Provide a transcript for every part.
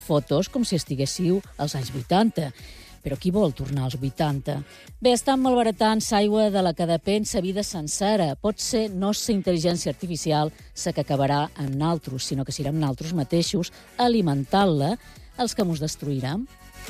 fotos com si estiguéssiu als anys 80. Però qui vol tornar als 80? Bé, estan malbaratant l'aigua de la que depèn sa vida sencera. Pot ser no ser intel·ligència artificial sa que acabarà en naltros, sinó que serem naltros mateixos alimentant-la els que mos destruiran.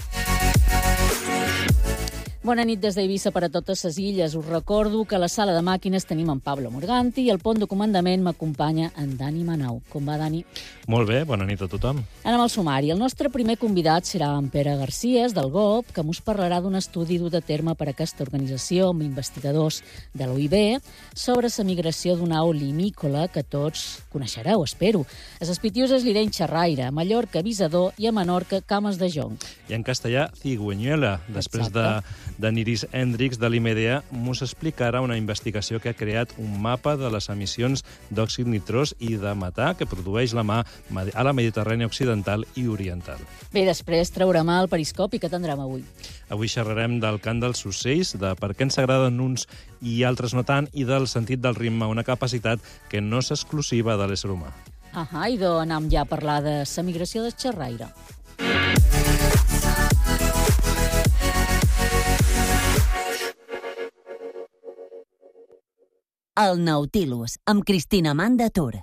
Bona nit des d'Eivissa per a totes les illes. Us recordo que a la sala de màquines tenim en Pablo Morganti i al pont de comandament m'acompanya en Dani Manau. Com va, Dani? Molt bé, bona nit a tothom. Anem al sumari. El nostre primer convidat serà en Pere Garcías, del GOB, que mos parlarà d'un estudi dut a terme per aquesta organització amb investigadors de l'OIB sobre la migració d'una au limícola que tots coneixereu, espero. A les Pitiuses li deien xerraire, a Mallorca visador i a Menorca cames de jonc. I en castellà, cigüeñuela. Després de Niris Hendricks de l'IMEDEA mos explicarà una investigació que ha creat un mapa de les emissions d'òxid nitrós i de metà que produeix la mà a la Mediterrània occidental i oriental. Bé, després traurem el periscopi que tindrem avui. Avui xerrarem del cant dels ocells, de per què ens agraden uns i altres no tant, i del sentit del ritme, una capacitat que no és exclusiva de l'ésser humà. I anem ja a parlar de la migració del xerraire. El Nautilus, amb Cristina Manda Tor.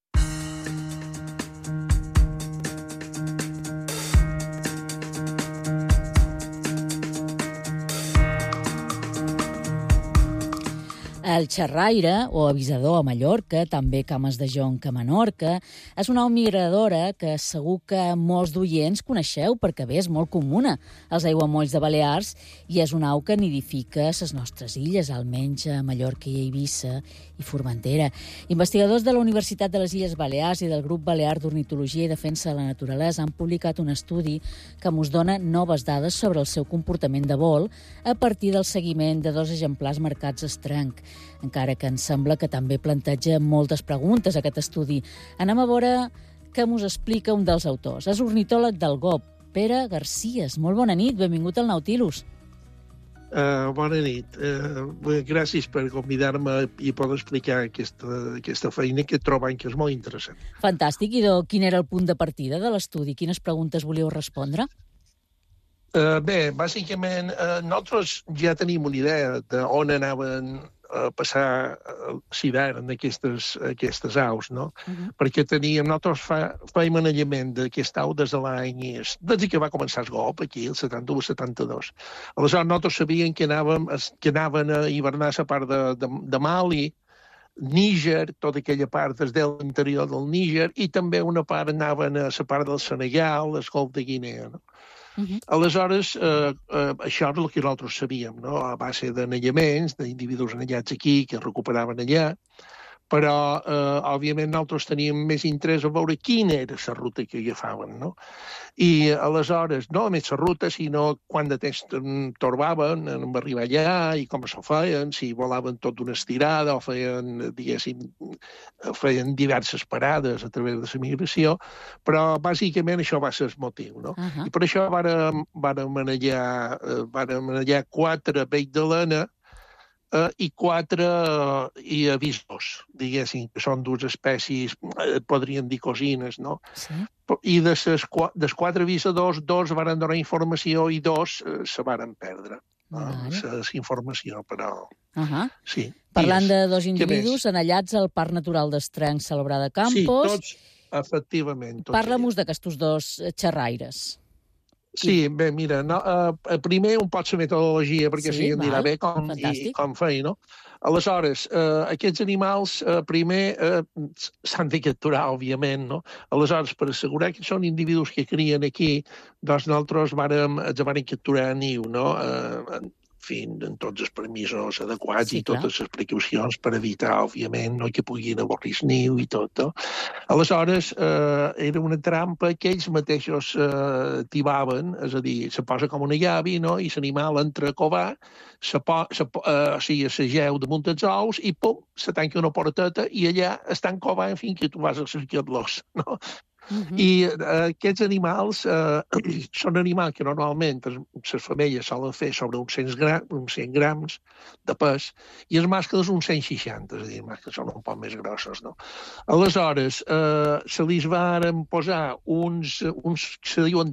El xerraire, o avisador a Mallorca, també cames de jonc a Menorca, és una au migradora que segur que molts d'oients coneixeu perquè bé, és molt comuna als aiguamolls de Balears i és una au que nidifica a les nostres illes, almenys a Mallorca i Eivissa i Formentera. Investigadors de la Universitat de les Illes Balears i del Grup Balear d'Ornitologia i Defensa de la Naturalesa han publicat un estudi que mos dona noves dades sobre el seu comportament de vol a partir del seguiment de 2 exemplars marcats estranc. Encara que ens sembla que també planteja moltes preguntes aquest estudi. Anem a veure què mos explica un dels autors. És ornitòleg del GOB, Pere Garcías. Molt bona nit, benvingut al Nautilus. Bona nit. Gràcies per convidar-me i poder explicar aquesta feina que trobem que és molt interessant. Fantàstic. I quin era el punt de partida de l'estudi? Quines preguntes volíeu respondre? Bé, bàsicament, nosaltres ja tenim una idea d'on anaven a passar l'hivern aquestes aus, no? Perquè nosaltres fèiem anellament d'aquesta au des de que va començar el GOP, aquí, el 71-72. Aleshores, nosaltres sabíem que anaven a hivernar a la part de Mali, Níger, tota aquella part des de l'interior del Níger, i també una part anaven a la part del Senegal, el Golf de Guinea, no? Aleshores, això és el que nosaltres sabíem, no? A base d'anellaments, d'individus anellats aquí, que recuperaven allà, però, òbviament, nosaltres teníem més interès a veure quina era la ruta que agafaven, no? I, aleshores, no només la ruta, sinó quant de temps torbaven en arribar allà i com s'ho feien, si volaven tot d'una estirada o feien, diguéssim, feien diverses parades a través de la migració, però, bàsicament, això va ser el motiu, no? I per això vàrem manellar 4 peix de lena i 4 avisors, diguéssim, que són 2 espècies, podríem dir cosines, no? Sí. I dels 4 avisadors, 2 van donar informació i 2 se van perdre. La informació, però... Sí. Parlant de 2 individus anellats al Parc Natural d'Estrenc Salobrar de Campos... Sí, tots, efectivament. Parla-mos d'aquestos 2 xerraires. Sí, bé, mira, primer un pot la metodologia, perquè sí, em dirà bé com feia, no? Aleshores, aquests animals primer s'han de capturar, òbviament, no? Aleshores, per assegurar que són individus que crien aquí, doncs nosaltres els vam capturar a niu, no? Amb tots els permisos adequats i totes les precaucions per evitar, òbviament, que puguin avorrir el niu i tot. Aleshores, era una trampa que ells mateixos tibaven, és a dir, se posa com una llavi, i l'animal entra a covar, s'ageu damunt els ous i, pum, se tanca una porteta i allà estan covant fins que tu vas a cercar-los, no? I aquests animals són animals que normalment les femelles solen fer sobre uns 100 grams de pes i els mascles uns 160, és a dir, els mascles són un poc més grossos, no? Aleshores, se li varen posar uns que se diuen